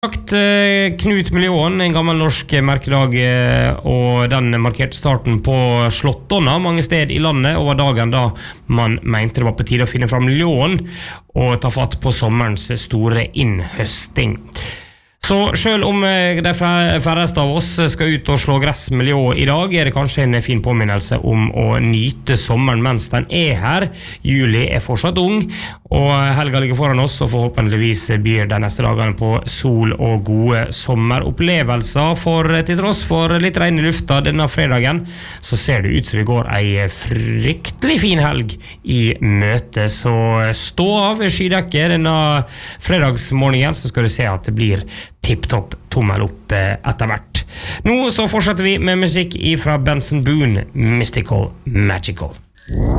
Knut Million, en gammel norsk merkedag, og den markerte starten på Slåttonna mange steder i landet, og var dagen da man mente det var på tide å finne fram lån og ta fatt på sommerens store innhøsting. Så selv om de færreste av oss skal ut og slå gress med ljå i dag, det kanskje en fin påminnelse om å nyte sommeren mens den her. Juli fortsatt ung, og helga ligger foran oss, og forhåpentligvis byr de neste dagene på sol og gode sommeropplevelser, for til tross for litt regn i lufta denne fredagen, så ser det ut som vi går ei fryktelig fin helg i møte. Så stå av skydekket denne fredagsmorgenen, så skal du se at det blir tipptopp tommel opp etter hvert. Nå så fortsetter vi med musikk fra Benson Boone, Mystical Magical.